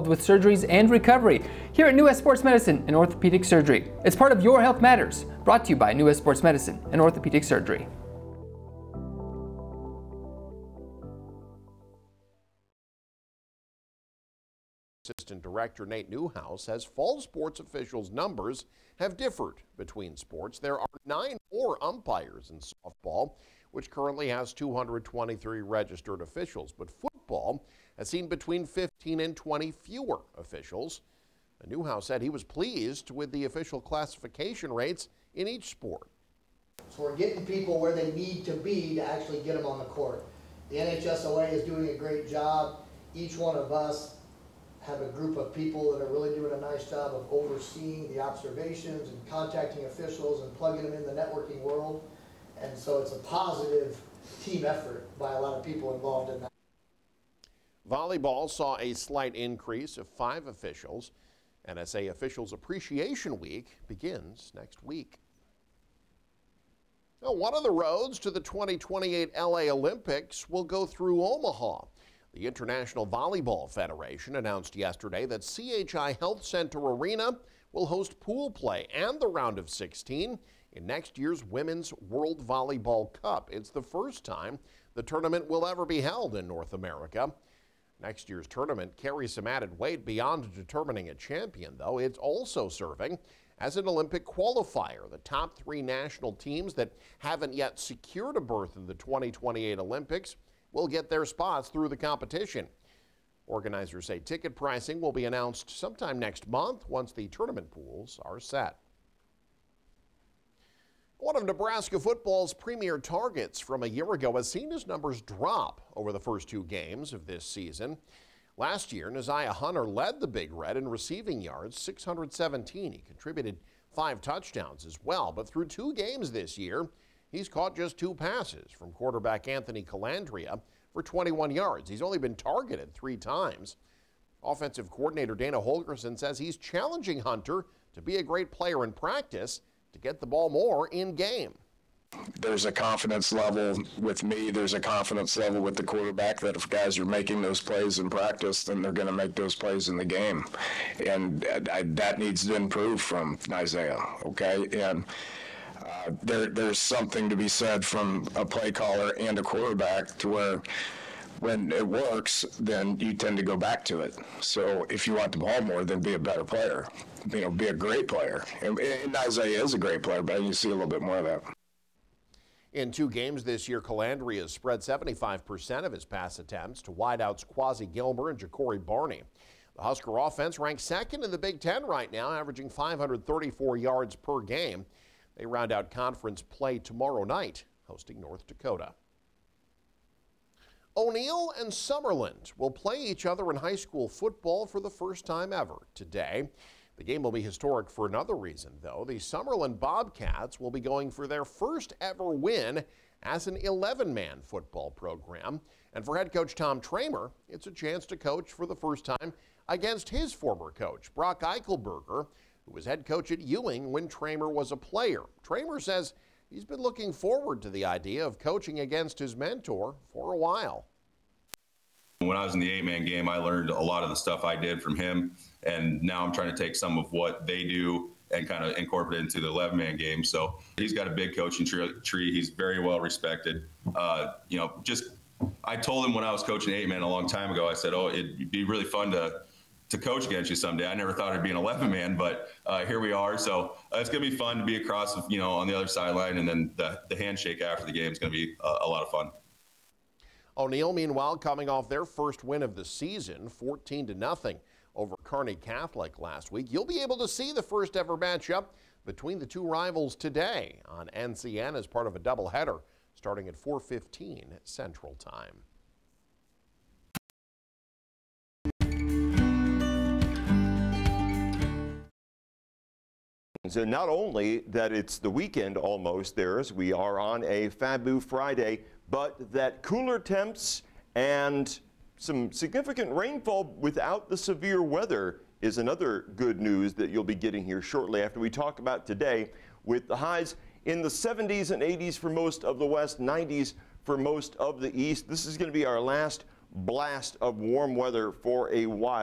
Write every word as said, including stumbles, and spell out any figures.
involved with surgeries and recovery here at New West Sports Medicine and Orthopedic Surgery. It's part of Your Health Matters, brought to you by New West Sports Medicine and Orthopedic Surgery. Assistant Director Nate Newhouse says fall sports officials' numbers have differed between sports. There are nine more umpires in softball, which currently has two hundred twenty-three registered officials. But football has seen between fifteen and twenty fewer officials. Newhouse said he was pleased with the official classification rates in each sport. So we're getting people where they need to be to actually get them on the court. The N H S O A is doing a great job. Each one of us have a group of people that are really doing a nice job of overseeing the observations and contacting officials and plugging them in the networking world. And so it's a positive team effort by a lot of people involved in that. Volleyball saw a slight increase of five officials. N S A Officials Appreciation Week begins next week. Now, one of the roads to the twenty twenty-eight L A Olympics will go through Omaha. The International Volleyball Federation announced yesterday that C H I Health Center Arena will host pool play and the round of sixteen in next year's Women's World Volleyball Cup. It's the first time the tournament will ever be held in North America. Next year's tournament carries some added weight beyond determining a champion, though. It's also serving as an Olympic qualifier. The top three national teams that haven't yet secured a berth in the twenty twenty-eight Olympics will get their spots through the competition. Organizers say ticket pricing will be announced sometime next month once the tournament pools are set. One of Nebraska football's premier targets from a year ago has seen his numbers drop over the first two games of this season. Last year, Neziah Hunter led the Big Red in receiving yards, six hundred seventeen. He contributed five touchdowns as well, but through two games this year, he's caught just two passes from quarterback Anthony Calandria for twenty-one yards. He's only been targeted three times. Offensive coordinator Dana Holgerson says he's challenging Hunter to be a great player in practice to get the ball more in game. There's a confidence level with me. There's a confidence level with the quarterback that if guys are making those plays in practice, then they're going to make those plays in the game. And I, that needs to improve from Isaiah, okay? And uh, there, there's something to be said from a play caller and a quarterback to where when it works, then you tend to go back to it. So if you want the ball more, then be a better player. You know, be a great player. And, and Isaiah is a great player, but you see a little bit more of that. In two games this year, Calandria has spread seventy-five percent of his pass attempts to wideouts Quasi Gilmer and Ja'Cory Barney. The Husker offense ranks second in the Big Ten right now, averaging five hundred thirty-four yards per game. They round out conference play tomorrow night, hosting North Dakota. O'Neill and Summerland will play each other in high school football for the first time ever today. The game will be historic for another reason, though. The Summerland Bobcats will be going for their first ever win as an eleven-man football program. And for head coach Tom Tramer, it's a chance to coach for the first time against his former coach, Brock Eichelberger, who was head coach at Ewing when Tramer was a player. Tramer says he's been looking forward to the idea of coaching against his mentor for a while. When I was in the eight-man game, I learned a lot of the stuff I did from him, and now I'm trying to take some of what they do and kind of incorporate it into the eleven-man game. So he's got a big coaching tree. He's very well respected. Uh, you know, just I told him when I was coaching eight-man a long time ago, I said, oh, it'd be really fun to to coach against you someday. I never thought it'd be an eleven-man, but uh, here we are. So uh, it's going to be fun to be across, you know, on the other sideline, and then the, the handshake after the game is going to be a, a lot of fun. O'Neill, meanwhile, coming off their first win of the season, fourteen to nothing over Kearney Catholic last week. You'll be able to see the first ever matchup between the two rivals today on N C N as part of a doubleheader starting at four fifteen Central Time. So not only that it's the weekend almost there as we are on a Fabu Friday, but that cooler temps and some significant rainfall without the severe weather is another good news that you'll be getting here shortly after we talk about today, with the highs in the seventies and eighties for most of the west, nineties for most of the east. This is going to be our last blast of warm weather for a while.